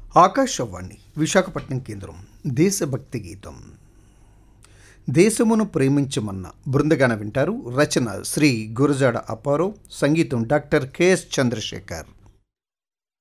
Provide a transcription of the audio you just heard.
ఆకాశవాణి విశాఖపట్నం కేంద్రం దేశభక్తి గీతం. దేశమును ప్రేమించమన్న బృందగాన వింటారు. రచన శ్రీ గురజాడ అప్పారావు, సంగీతం డాక్టర్ కెఎస్ చంద్రశేఖర్.